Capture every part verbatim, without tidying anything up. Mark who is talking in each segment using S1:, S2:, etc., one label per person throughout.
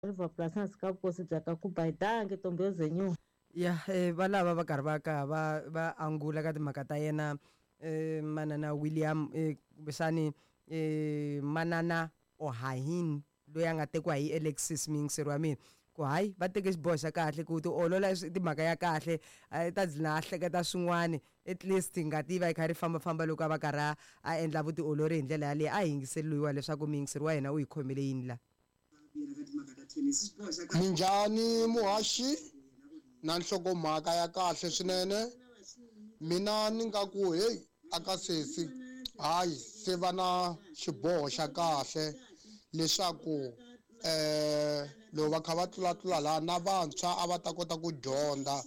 S1: River Plus na ska kosi bya ka ku bayidangi tombe zenyu.
S2: ya eh valava va karhi va ka va va angula ka timhaka ta yena eh manana William eh kumbexani eh manana Ohahin loyi a nga tekiwa hi Alexis Mingisi wa mina ku hayi va teke xiboho xa kahle ku ti olola timhaka ya kahle a ta dzina a hleketa swin'wana at least ngati va yi kha ri fambafamba loko a va karhi a endla vutiolori hi ndlela yaleyo a yingiseriwa leswaku Mingisi wa yena u yi khomele yini la
S3: Minjhani muhashi na nhlokomhaka ya kahle swinene mina ni nga ku hey aka sesi hayi se va na xiboho xa kahle leswaku eh loko va kha va tlula tlula la na vantshwa a va ta kota ku dyondza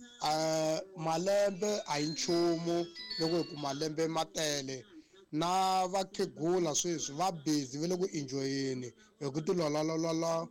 S3: eh malembe a hi nchumu loko hi ku malembe ma tele na vakhegula sweswi va busy va le ku enjoyeni hi ku tilololola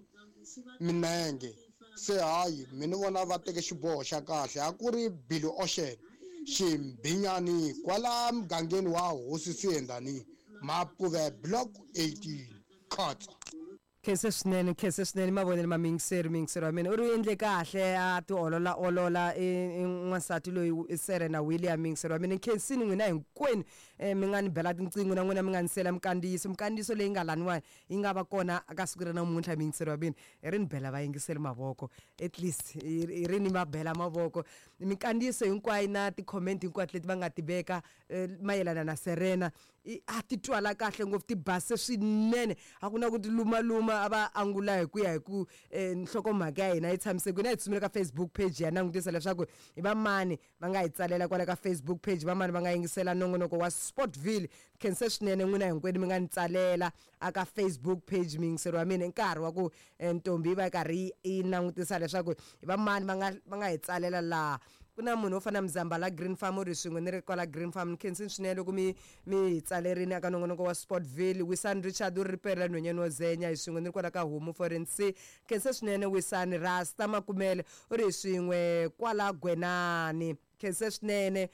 S3: minenge se hayi mina vona va teke xiboho xa kahle a ku ri Billy Ocean ximbinyani kwala mugangeni wa hosi Siyendani Mapuve block eighteen Khatsa
S2: khese swinene khese swinene mavonelo ma Mingisi Mingisi wa mina u ri endle kahle a ti olola olola n'wansati loyi Serena William Mingisi wa mina khensini n'wina hinkwenu mi nga ni bela tinqingho na n'wina mi nga ni sela mikandziyiso mikandziyiso leyi nga laniwani yi nga va kona ka siku ra namuntlha Mingisi wa mina hi ri ni bela vayingiseli mavoko at least hi ri ni ma bela mavoko mikandziyiso hinkwayo na ti-comment hinkwato leti va nga ti veka mayelana na Serena a ti twala kahle ngopfu ti base swinene a ku na ku ti lumaluma ava angula hi ku ya hi ku nhlokomhaka ya hina yi tshamiseke na hi tsumile ka Facebook page ya langutisa leswaku hi va mani va nga hi tsalela kwala ka Facebook page va mani va nga yingisela nongonoko wa Sportville khense swinene n'wina hinkwenu mi nga ni tsalela aka Facebook page Mingisi wa mina nkarhi wa ku ntombi va karhi yi langutisa leswaku hi va mani va nga va nga hi tsalela laha ku na munhu wo fana Mzambala Green Farm uri swin'we ni ri kwala Green Farm ni khensi swinene loko mi mi tsalerini aka nongonoko wa Sportville Wisani Richard uri ripela nhonyeni wo zenya hi swin'we ni ri kwala ka Homu Forense khense swinene Wisani Rasta Makumele uri swin'we kwala Gwenani khense swinene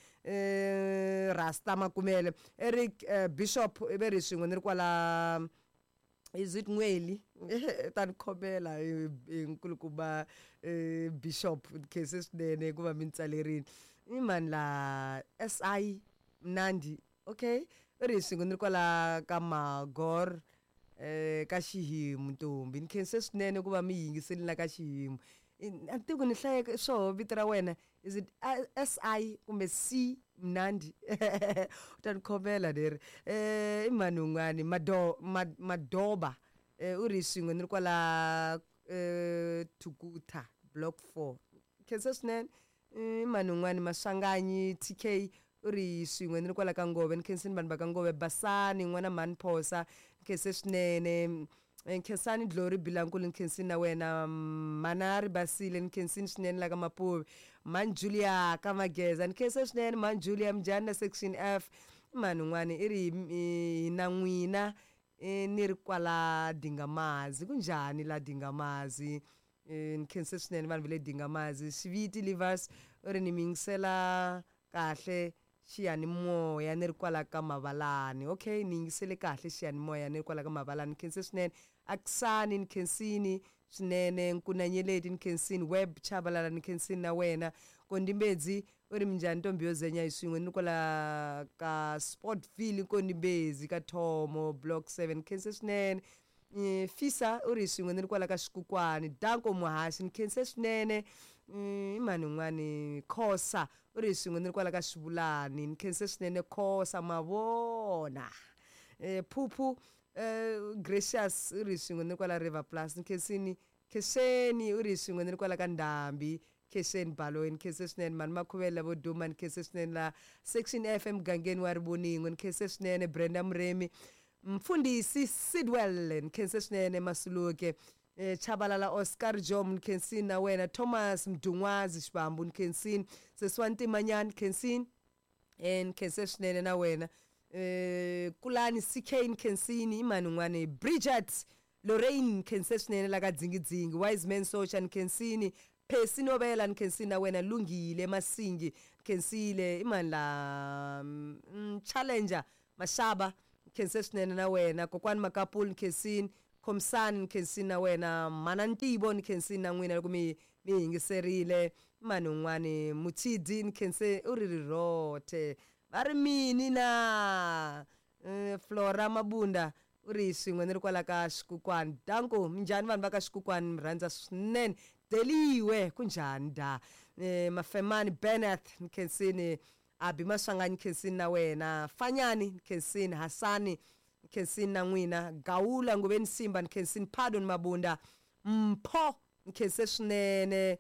S2: eh Rasta Makumele Eric uh, Bishop ibe ri swin'we ni ri kwala is it Nweli tani khomela inkulukuba Bishop cases nene kuba mintsalerini imani la S I Mnandi okay ri singo kwala ka Magor eh ka Xihimu ntombi ni cases nene kuba mi yingiseli la ka Xihimu antiko ni hlaya swo vito ra wena is it S I kumbe C Mnandi utani khomela deri eh imani ungani mado madoba eh uri swin'we ni kwala eh Tukuta block four khense swinene imani ungani Maswanganyi T K uri swin'we ni kwala ka Ngove ni khense ni vanhu va ka Ngove Basani n'wana Manphosa khense swinene Khensani Glory Bilankulu nkhensi na wena Manari Basile nkhensi swinene la ka Mapuve Man Julia ka Mageza nkhensi swinene Man Julia Mjana section F manu n'wana iri na n'wina ni ri kwala Dingamazi kunjani la Dingamazi nkhensi swinene vanhu vile Dingamazi Switi Livers uri ni mingisela kahle xiyanimoya ni ri kwala ka Mavalani okay ni yingisele kahle xiyanimoya ni ri kwala ka Mavalani khense swinene Aksani nkhensini swinene Nkunanyeleti nkhensini Web Chabalala nkhensini na wena Kondimbezi uri minjani ntombi yo zenya iswin'we ni kwala ka Sportville Kondimbezi ka Thomo block seven khense swinene Fisa uri swin'we ni kwala ka Xikukwani Danko Muhasi nkhense swinene imani n'wani Khosa uri swin'we ni kwala ka Xivulani nkhense swinene Khosa mavona eh Phuphu eh Gracious uri swin'we ni kwala River Plus nkhensini kheseni uri swin'we ni kwala ka Ndambi kheseni Baloyi nkhese swinene mani Makhuvela vo Duma nkhese swinene la section F M gangeni wa Riboningwe nkhese swinene Brenda Mremi Mfundisi Sidwell nkhense swinene Masuluke eh Chabalala Oscar Jom nkensini na wena Thomas Mdungwazi Xibambu nkensini Seswanti Manyani nkensini en nkhense swinene na wena eh Kulani C K nkensini imani n'wana Bridget Lorraine nkhense swinene la ka Dzingidzingi Wise Man Socha nkensini Phesi Nobela nkensini na wena Lungile Masingi nkensile imani la mm, Challenger Mashaba khense swinene na wena Kokwani Makapul nkensini Khomsani ni khensini na wena Manantibo ni khensini na n'wina loko mi mi yingiserile mani un'wani Mutshidzi ni khense u ri Rirothe va ri mini na uh, Flora Mabunda u ri swin'we ni ri kwala ka Xikokwani danko minjhani vanhu va ka Xikokwani mi rhandza swinene Deliwe kunjhani da eh, Mafemani Bennett ni khensini Abi Maswanganyi khensini na wena Fanyani ni khensini Hasani ni khensini na n'wina Gawula Ngubeni Simba ni khensini Pardon Mabunda Mpho ni khense swinene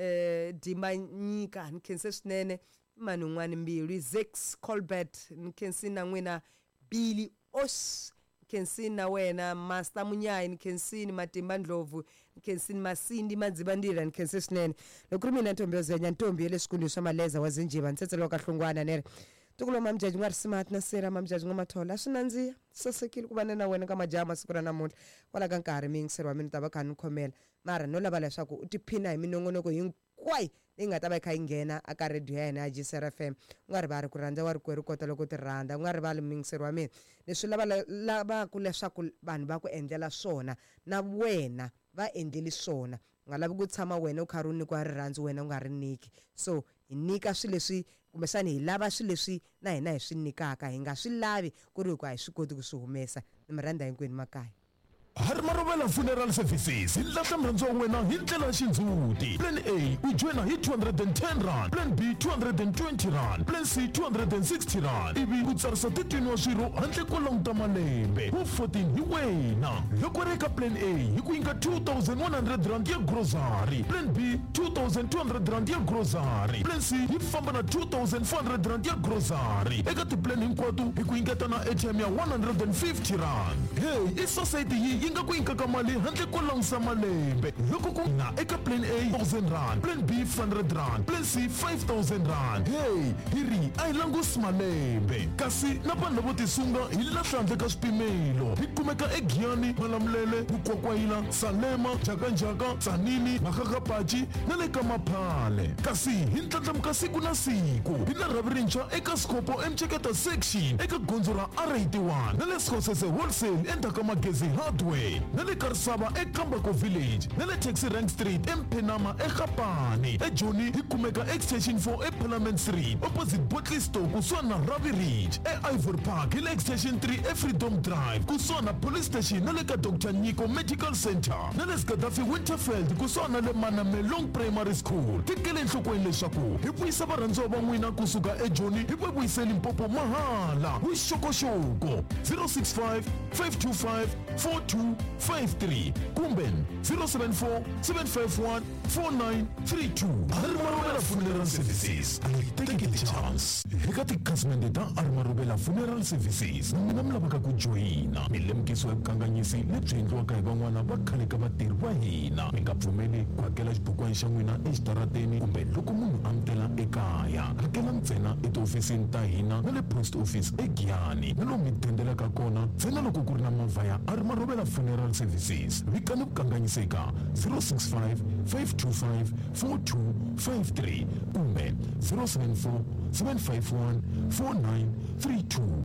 S2: eh Dimanyika ni khense swinene mani un'wani Mbilu Zix Colbert ni khensini na n'wina Billy Os khensini na wena Master Munyayi ni khensini Matimba Ndlovu ni khensini Masindi Madzibandira ni khense swinene loko mina Ntombi Yozenya Ntombi lesikundi swa Maleza wazinjiva ntsetselo ka Hlungwana nere tukulo mamjaji ngari smart na sera mamjaji ngomathola swinandziya sasekile ku vana na wena ka majama siku ra namuntlha kwala ka nkarhi mi yingiseri wa mina ta va kha ni khomela mara no lava leswaku u tiphina hi minongonoko hinkwayo leyi nga ta va kha yi nghena aka radio ya hina ya G C R F M u nga rivali ku rhandza wa rikwerhu kota loko ti rhandza u nga rivali mi yingiseri wa mina leswi lava lavaku leswaku vanhu va ku endlela swona na wena va endleli swona u nga lavi ku tshama wena u karhi u nyikiwa rirhandzu wena u nga ri niki so hi nyika swilo leswi kumbexani hi lava swilo leswi na hina hi swi nyikaka hi nga swi lavi ku ri ku a hi swi koti ku swi humesa ni mi rhandza hinkwenu makaya
S4: Harima Rovela Funeral Services in Lata Mranzo Wena Hintela Shinzuti. Plan A, we join a hit two hundred ten rand. Plan B, two hundred twenty rand. Plan C, two hundred sixty rand. Ibi Utsarsa Titino Shiro, Hante Kolong Tamalembe. Who fourteen, he way now. Lokoreka Plan A, you can two thousand one hundred rand ya grocery. Plan B, two thousand two hundred rand ya grocery. Plan C, you fambana two thousand four hundred rand ya grocery. Ega the plan in Kwatu, you can get an A T M ya one hundred fifty rand. Hey, it's society here. Inga ku inka mali handle ko langsa malembe loko ku na eka plan A one thousand rand plan B five hundred rand plan C five thousand rand hey hiri ai langu smalembe kasi na vanhu vo tisunga hi lahlandle ka swipimelo hi kumeka eGiyani Malamulele Bukwakwaila Salema Jakanjaka Tsanini Makakapachi na le ka Maphale kasi hi ntlatlamuka siku na siku hi na ravirincha eka Skopo Mcheketa section eka gondzo ra R eighty-one na le Skosese wholesale endaka magezi hardware nale Karsaba e Kambako village nale Taxi Rank Street Mpenama e Kapani e Joni hikumeka extension four e Parliament Street opposite Botley Store kusona Ravi Ridge e Ivory Park ile extension three e Freedom Drive kusona police station nale ka Doctor Nyiko Medical Center nale Gaddafi Winterfeld kusona le Manamelong Primary School tikele enhlokweni leswaku hi vuyisa varhandziwa va n'wina kusuka e Joni hi vuyiseli Limpopo mahala hi xokoxoko zero six five five two five four two five three kumben zero seven four seven five one four nine three two. Harima Rovela Funeral Services. Take it a chance. Hekati kasmende ta Harima Rovela Funeral Services. Mina mlabaka ku joina. Milemkiso ebukanganyisi lebyi endliwaka hi van'wana va khale ka vatirhi va hina. Mi nga pfumeli ku hakela xibukwana xa n'wina exitarateni kumbe loko munhu amukela ekaya. Hakela ntsena etihofisini ta hina na le post office eGiyani. Na lomu mi tendelaka kona ntsena loko ku ri na movha ya Harima Rovela Funeral Services. Vikani kukanganyiseka zero six five five two five four two five three kumbe zero seven four seven five one four nine three two.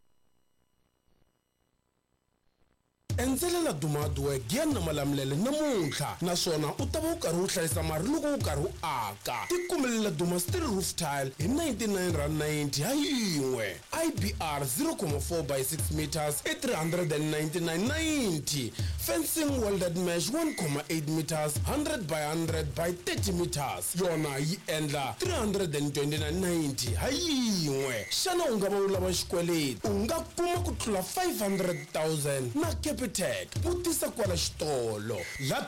S5: Enzelela dumadwe Giyani na Malamulele namuntlha naswona u ta va u karhi u hlayisa mari loko u karhi u aka tikumelela Duma Steel Roof Tile hi ninety-nine rand ninety ha yin'we I B R zero point four by six meters i three hundred ninety-nine ninety fencing welded mesh one point eight meters one hundred by one hundred by thirty meters yona yi endla three hundred twenty-nine ninety ha yin'we xana u nga va u lava xikweleti u nga kuma ku tlula five hundred thousand na Capitec vutisa kwala xitolo la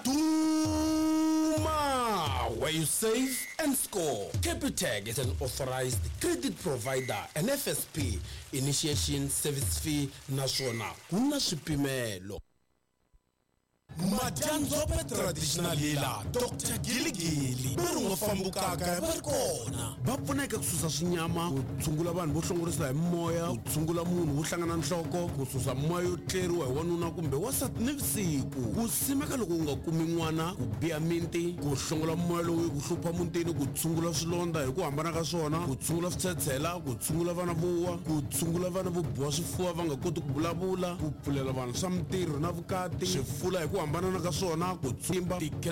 S5: Duma where you save and score. Capitec is an authorized credit provider and F S P initiation service fee naswona kuna swipimelo. Madyanzope traditional healer Doctor Giligili va ri nga fambukaka va ri kona va pfuneka ku susa swinyama ku tshungula vanhu vo hlongorisa hi moya ku tshungula munhu wo hlangana nhloko ku susa moya yo tleriwa hi wanuna kumbe wasati nivusiku ku simeka loko u nga kumi n'wana ku biya miti ku hlongola moya lowu ku hlupha mutini ku tshungula swilondza hi ku hambana ka swona ku tshungula switshetshela ku tshungula vana vo wa ku tshungula vana vo biwa swifuva va nga koti ku vulavula ku pfulela vanhu swa mitirho na vukati swifula hi ku hambana ka swona ku tshimba